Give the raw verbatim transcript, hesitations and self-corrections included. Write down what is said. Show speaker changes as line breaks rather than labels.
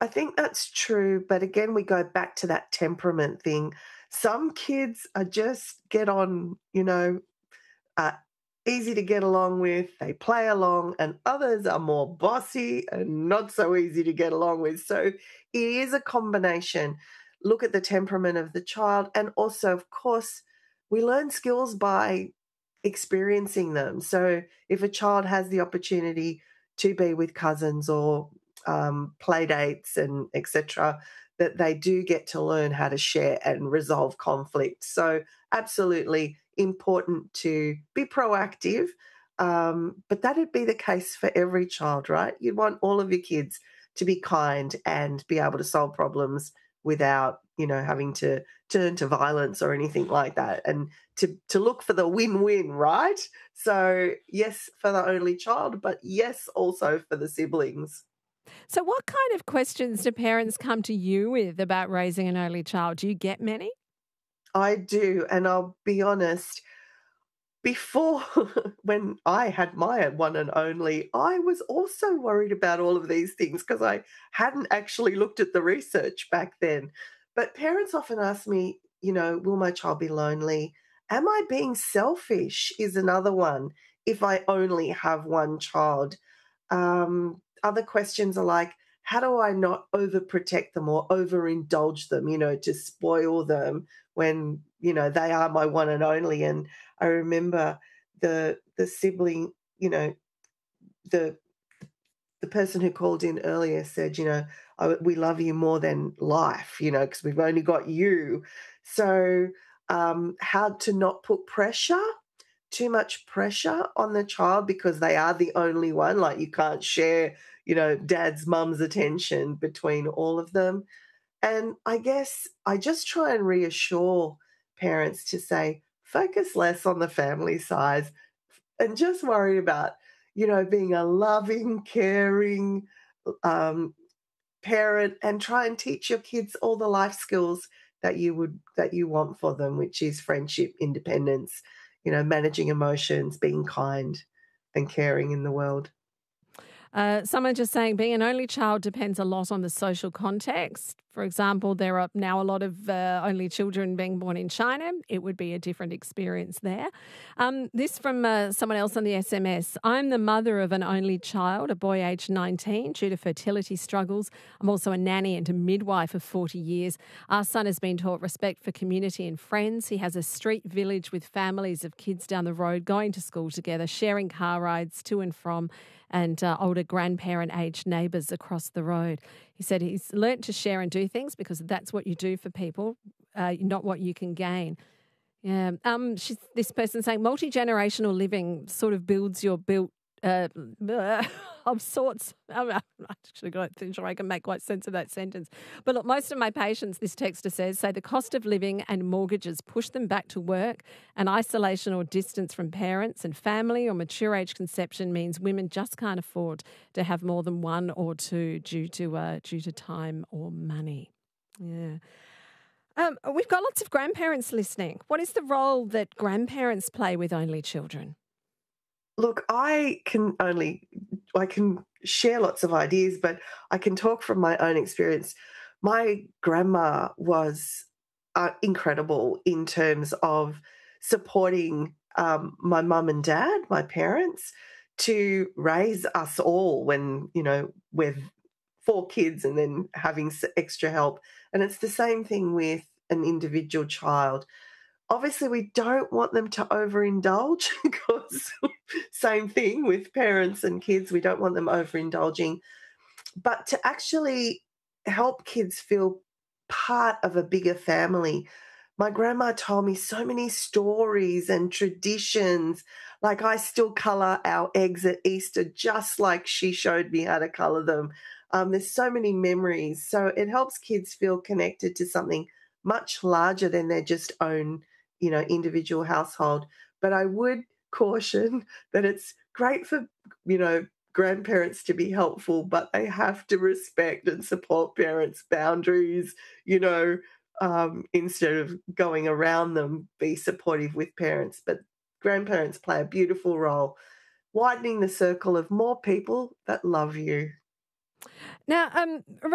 I think that's true, but again, we go back to that temperament thing. Some kids are just get on, you know, uh, easy to get along with, they play along, and others are more bossy and not so easy to get along with. So it is a combination. Look at the temperament of the child, and also, of course, we learn skills by experiencing them. So if a child has the opportunity to be with cousins or um, play dates and et cetera, that they do get to learn how to share and resolve conflict. So absolutely important to be proactive, um, but that'd be the case for every child, right? You'd want all of your kids to be kind and be able to solve problems without, you know, having to turn to violence or anything like that, and to, to look for the win-win, right? So yes, for the only child, but yes, also for the siblings.
So what kind of questions do parents come to you with about raising an only child? Do you get many?
I do, and I'll be honest, before when I had my one and only, I was also worried about all of these things because I hadn't actually looked at the research back then. But parents often ask me, you know, will my child be lonely? Am I being selfish? Is another one if I only have one child. Um, other questions are like, how do I not overprotect them or overindulge them, you know, to spoil them when, you know, they are my one and only. And I remember the the sibling, you know, the the person who called in earlier said, you know, "Oh, we love you more than life, you know, because we've only got you." So um, how to not put pressure, too much pressure on the child because they are the only one. Like you can't share, you know, dad's, mum's attention between all of them. And I guess I just try and reassure parents to say, focus less on the family size and just worry about, you know, being a loving, caring um, parent, and try and teach your kids all the life skills that you would that you want for them, which is friendship, independence, you know, managing emotions, being kind and caring in the world.
Uh, someone just saying being an only child depends a lot on the social context. For example, there are now a lot of uh, only children being born in China. It would be a different experience there. Um, this from uh, someone else on the S M S. I'm the mother of an only child, a boy aged nineteen, due to fertility struggles. I'm also a nanny and a midwife of forty years. Our son has been taught respect for community and friends. He has a street village with families of kids down the road going to school together, sharing car rides to and from, and uh, older grandparent-aged neighbours across the road. He said he's learnt to share and do things because that's what you do for people, uh, not what you can gain. Yeah. Um. She's, this person saying multi-generational living sort of builds your built uh, of sorts. I'm actually got to sure I can make quite sense of that sentence. But look, most of my patients, this texter says, say the cost of living and mortgages push them back to work, and isolation or distance from parents and family or mature age conception means women just can't afford to have more than one or two due to uh, due to time or money. Yeah. Um, we've got lots of grandparents listening. What is the role that grandparents play with only children?
Look, I can only I can share lots of ideas, but I can talk from my own experience. My grandma was uh, incredible in terms of supporting um, my mum and dad, my parents, to raise us all when, you know, we're four kids and then having s- extra help. And it's the same thing with an individual child. Obviously, we don't want them to overindulge because same thing with parents and kids. We don't want them overindulging. But to actually help kids feel part of a bigger family, my grandma told me so many stories and traditions. Like I still colour our eggs at Easter just like she showed me how to colour them. Um, there's so many memories. So it helps kids feel connected to something much larger than their just own, you know, individual household. But I would caution that it's great for, you know, grandparents to be helpful, but they have to respect and support parents' boundaries, you know, um, instead of going around them, be supportive with parents. But grandparents play a beautiful role, widening the circle of more people that love you.
Now, um,